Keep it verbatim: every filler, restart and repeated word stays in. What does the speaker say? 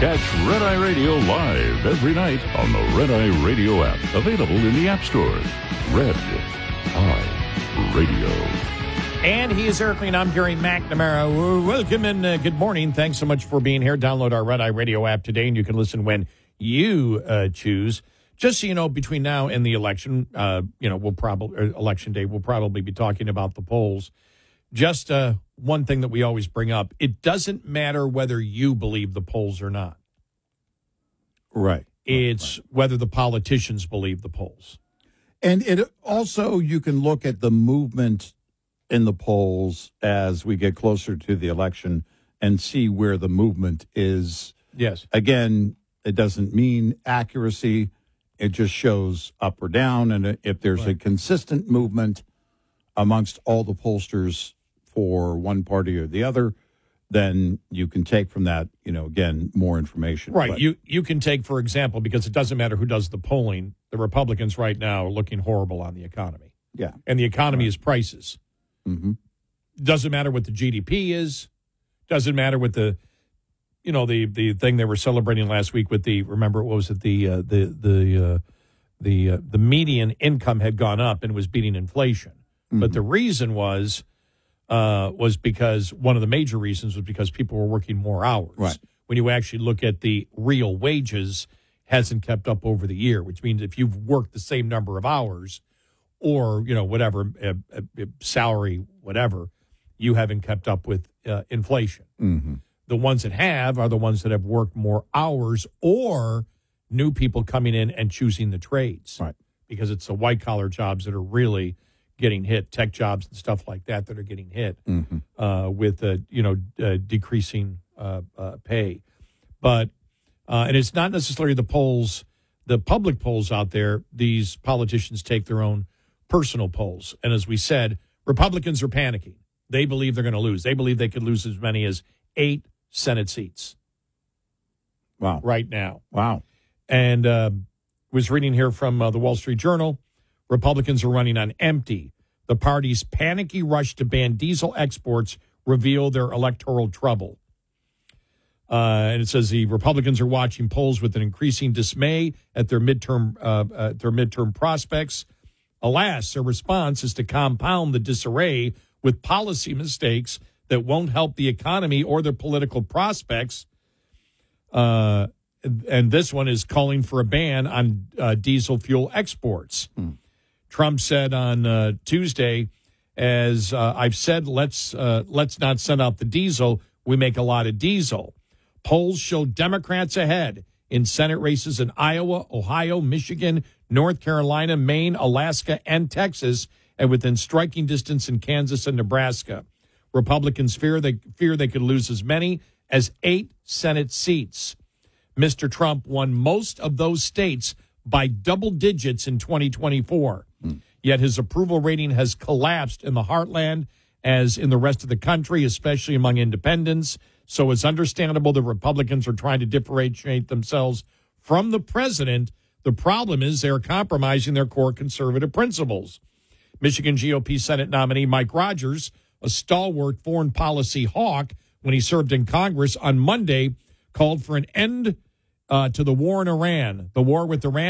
Catch Red Eye Radio live every night on the Red Eye Radio app. Available in the App Store. Red Eye Radio. And he is Eric Lee, and I'm Gary McNamara. Welcome and uh, good morning. Thanks so much for being here. Download our Red Eye Radio app today, and you can listen when you uh, choose. Just so you know, between now and the election, uh, you know, we'll probably election day, we'll probably be talking about the polls. Just uh, one thing that we always bring up: it doesn't matter whether you believe the polls or not. Right. It's right. whether the politicians believe the polls. And it also, you can look at the movement in the polls as we get closer to the election and see where the movement is. Yes. Again, it doesn't mean accuracy. It just shows up or down. And if there's right. a consistent movement amongst all the pollsters for one party or the other, then you can take from that, you know, again, more information. Right. But, you you can take, for example, because it doesn't matter who does the polling, the Republicans right now are looking horrible on the economy. Yeah. And the economy right. is prices. Mm-hmm. Doesn't matter what the G D P is. Doesn't matter what the, you know, the the thing they were celebrating last week with the, remember, what was it, the uh, the the uh, the uh, the median income had gone up and was beating inflation. Mm-hmm. But the reason was uh, was because one of the major reasons was because people were working more hours. Right. When you actually look at the real wages, hasn't kept up over the year, which means if you've worked the same number of hours, or, you know, whatever, uh, uh, salary, whatever, you haven't kept up with uh, inflation. Mm-hmm. The ones that have are the ones that have worked more hours, or new people coming in and choosing the trades. Right. Because it's the white-collar jobs that are really getting hit, tech jobs and stuff like that that are getting hit mm-hmm. uh, with, uh, you know, uh, decreasing uh, uh, pay. But, uh, and it's not necessarily the polls, the public polls out there. These politicians take their own personal polls. And as we said, Republicans are panicking. They believe they're going to lose. They believe they could lose as many as eight Senate seats. Wow. Right now. Wow. And uh, was reading here from uh, the Wall Street Journal. Republicans are running on empty. The party's panicky rush to ban diesel exports reveal their electoral trouble. Uh, and it says the Republicans are watching polls with an increasing dismay at their midterm uh, uh, their midterm prospects. Alas, their response is to compound the disarray with policy mistakes that won't help the economy or their political prospects. Uh, and this one is calling for a ban on uh, diesel fuel exports. Hmm. Trump said on uh, Tuesday, as uh, I've said, let's uh, let's not send out the diesel. We make a lot of diesel. Polls show Democrats ahead in Senate races in Iowa, Ohio, Michigan, North Carolina, Maine, Alaska, and Texas, and within striking distance in Kansas and Nebraska. Republicans fear they fear they could lose as many as eight Senate seats. Mister Trump won most of those states by double digits in twenty twenty-four. Hmm. Yet his approval rating has collapsed in the heartland as in the rest of the country, especially among independents. So it's understandable that Republicans are trying to differentiate themselves from the president. The problem is they're compromising their core conservative principles. Michigan G O P Senate nominee Mike Rogers, a stalwart foreign policy hawk when he served in Congress on Monday, called for an end uh, to the war in Iran. The war with Iran